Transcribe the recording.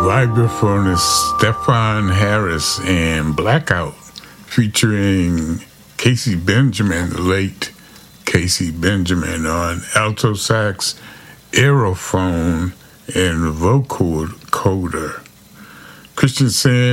vibraphone is Stefan Harris and Blackout, featuring Casey Benjamin, the late Casey Benjamin, on alto sax, aerophone, and vocoder. Christian Sand